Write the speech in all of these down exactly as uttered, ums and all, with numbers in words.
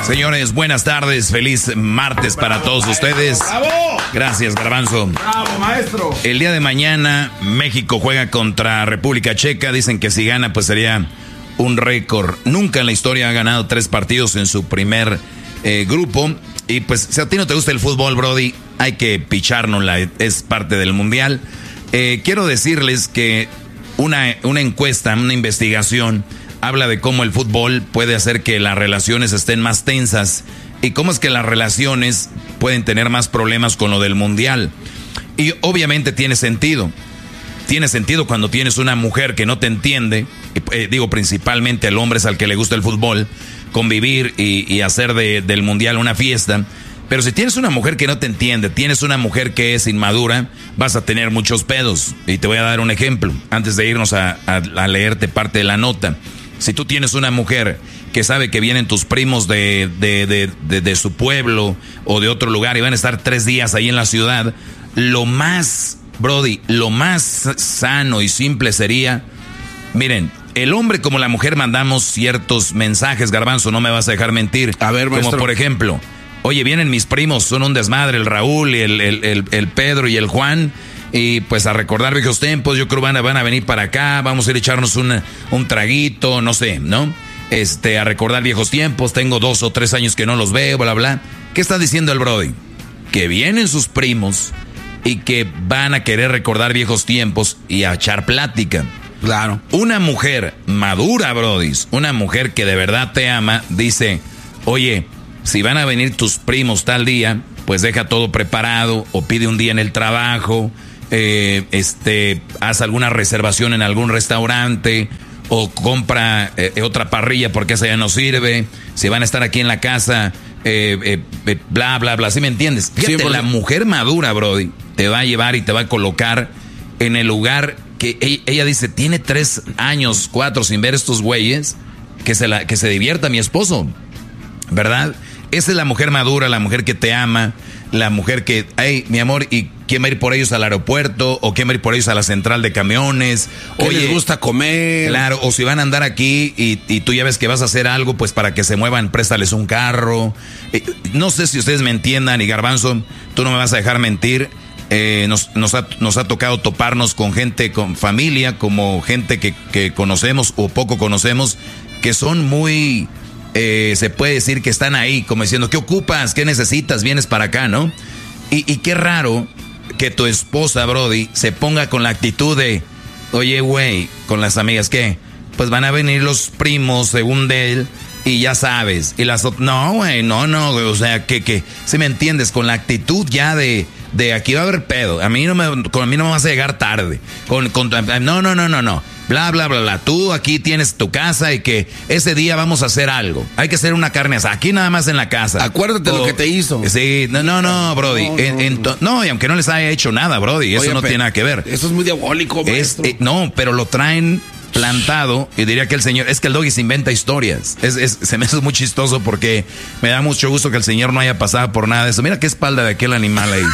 Señores, buenas tardes, feliz martes para bravo, todos maestro, ustedes. ¡Bravo! Gracias, Garbanzo. ¡Bravo, maestro! El día de mañana México juega contra República Checa. Dicen que si gana pues sería un récord. Nunca en la historia ha ganado tres partidos en su primer eh, grupo. Y pues si a ti no te gusta el fútbol, Brody, hay que pichárnosla, es parte del mundial. Eh, quiero decirles que una, una encuesta, una investigación habla de cómo el fútbol puede hacer que las relaciones estén más tensas y cómo es que las relaciones pueden tener más problemas con lo del mundial. Y obviamente tiene sentido. Tiene sentido cuando tienes una mujer que no te entiende, eh, digo principalmente el hombre es al que le gusta el fútbol, convivir y, y hacer de, del mundial una fiesta. Pero si tienes una mujer que no te entiende, tienes una mujer que es inmadura, vas a tener muchos pedos. Y te voy a dar un ejemplo, antes de irnos a, a, a leerte parte de la nota. Si tú tienes una mujer que sabe que vienen tus primos de, de, de, de, de su pueblo o de otro lugar y van a estar tres días ahí en la ciudad, lo más, Brody, lo más sano y simple sería, miren, el hombre como la mujer mandamos ciertos mensajes, Garbanzo, no me vas a dejar mentir. A ver, maestro. Como por ejemplo, oye, vienen mis primos, son un desmadre, el Raúl, y el, el, el, el Pedro y el Juan. Y pues a recordar viejos tiempos, yo creo van a, van a venir para acá, vamos a ir a echarnos una, un traguito, no sé, ¿no? Este, a recordar viejos tiempos, tengo dos o tres años que no los veo, bla, bla. ¿Qué está diciendo el Brody? Que vienen sus primos y que van a querer recordar viejos tiempos y a echar plática. Claro. Una mujer madura, Brody, una mujer que de verdad te ama, dice, oye, si van a venir tus primos tal día, pues deja todo preparado o pide un día en el trabajo. Eh, este, haz alguna reservación en algún restaurante o compra eh, otra parrilla porque esa ya no sirve. Si van a estar aquí en la casa, eh, eh, eh, bla, bla, bla. ¿Sí me entiendes? Fíjate, sí, la mujer madura, Brody, te va a llevar y te va a colocar en el lugar que ella, ella dice, tiene tres años, cuatro sin ver estos güeyes, que se, la, que se divierta mi esposo, ¿verdad? Esa es la mujer madura, la mujer que te ama, la mujer que, hey, mi amor, ¿y quién va a ir por ellos al aeropuerto? ¿O quién va a ir por ellos a la central de camiones? ¿Qué les gusta comer? Claro, o si van a andar aquí y, y tú ya ves que vas a hacer algo, pues para que se muevan, préstales un carro. Eh, no sé si ustedes me entiendan, y Garbanzo, tú no me vas a dejar mentir. Eh, nos, nos, ha, nos ha tocado toparnos con gente, con familia, como gente que, que conocemos o poco conocemos, que son muy... Eh, se puede decir que están ahí, como diciendo, ¿qué ocupas? ¿Qué necesitas? Vienes para acá, ¿no? Y, y qué raro que tu esposa, Brody, se ponga con la actitud de, oye, güey, con las amigas, ¿qué? Pues van a venir los primos, según de él, y ya sabes. Y las otras, no, güey, no, no, güey, o sea, que, que, si me entiendes, con la actitud ya de, de aquí va a haber pedo. A mí no me, con a mí no me vas a llegar tarde. Con, con, no, no, no, no, no. Bla, bla, bla, bla. Tú aquí tienes tu casa y que ese día vamos a hacer algo. Hay que hacer una carne asada. Aquí nada más en la casa. Acuérdate o, lo que te hizo. Sí, no, no, no, Brody. No, en, en, no. no, y aunque no les haya hecho nada, Brody, eso Oye, no tiene nada que ver. Eso es muy diabólico, es, eh, No, pero lo traen plantado y diría que el señor, es que el Doggy se inventa historias. Es, es, se me hace muy chistoso porque me da mucho gusto que el señor no haya pasado por nada de eso. Mira qué espalda de aquel animal ahí.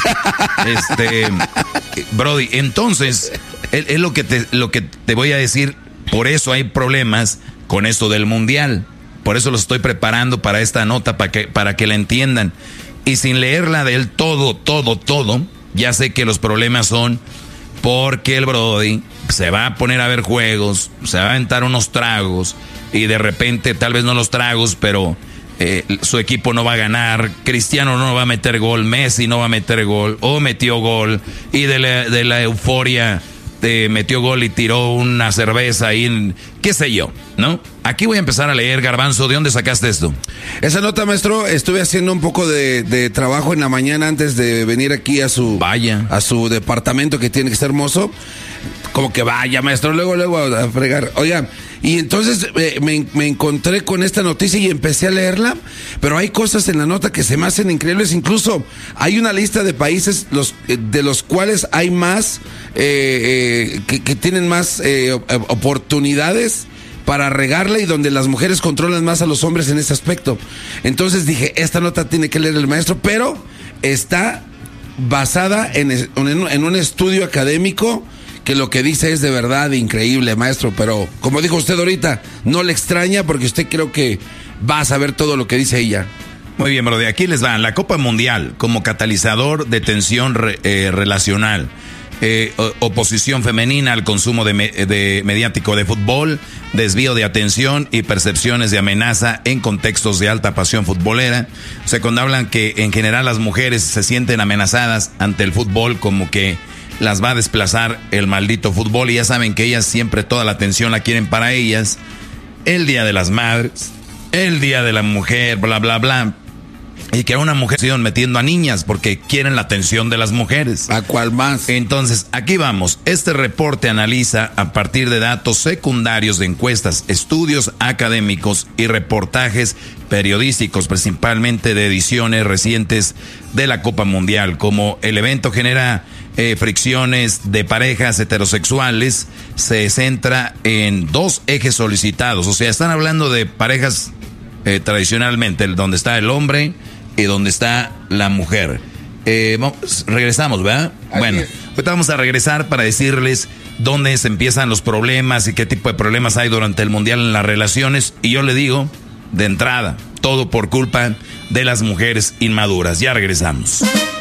este, Brody, entonces, es, es lo que te, lo que te voy a decir. Por eso hay problemas con esto del mundial. Por eso los estoy preparando para esta nota, para que, para que la entiendan. Y sin leerla del todo, todo, todo, ya sé que los problemas son porque el Brody se va a poner a ver juegos, se va a aventar unos tragos y de repente, tal vez no los tragos, pero eh, su equipo no va a ganar, Cristiano no va a meter gol, Messi no va a meter gol, o metió gol, y de la, de la euforia... Te metió gol y tiró una cerveza ahí, qué sé yo, ¿no? Aquí voy a empezar a leer, Garbanzo, ¿de dónde sacaste esto? Esa nota, maestro, estuve haciendo un poco de, de trabajo en la mañana antes de venir aquí a su... Vaya. A su departamento que tiene que ser hermoso. Como que vaya, maestro, luego, luego a, a fregar. Oiga, y entonces eh, me, me encontré con esta noticia y empecé a leerla, pero hay cosas en la nota que se me hacen increíbles. Incluso hay una lista de países los, de los cuales hay más, eh, eh, que, que tienen más eh, oportunidades para regarla y donde las mujeres controlan más a los hombres en ese aspecto. Entonces dije, esta nota tiene que leer el maestro, pero está basada en, en, en un estudio académico que lo que dice es de verdad increíble, maestro, pero como dijo usted ahorita, no le extraña porque usted creo que vas a ver todo lo que dice ella. Muy bien, bro, de aquí les va. La Copa Mundial como catalizador de tensión re, eh, relacional. Eh, oposición femenina al consumo de, me, de mediático de fútbol, desvío de atención y percepciones de amenaza en contextos de alta pasión futbolera. O sea, cuando hablan que en general las mujeres se sienten amenazadas ante el fútbol, como que las va a desplazar el maldito fútbol, y ya saben que ellas siempre toda la atención la quieren para ellas. El Día de las Madres, el Día de la Mujer, bla, bla, bla. Y que a una mujer siguen metiendo a niñas porque quieren la atención de las mujeres. ¿A cuál más? Entonces, aquí vamos. Este reporte analiza a partir de datos secundarios de encuestas, estudios académicos y reportajes periodísticos, principalmente de ediciones recientes de la Copa Mundial. Como el evento genera eh, fricciones de parejas heterosexuales, se centra en dos ejes solicitados. O sea, están hablando de parejas eh, tradicionalmente, donde está el hombre y donde está la mujer. Eh, vamos, regresamos, ¿verdad? Así bueno, es. Ahorita vamos a regresar para decirles dónde se empiezan los problemas y qué tipo de problemas hay durante el Mundial en las relaciones. Y yo le digo, de entrada, todo por culpa de las mujeres inmaduras. Ya regresamos.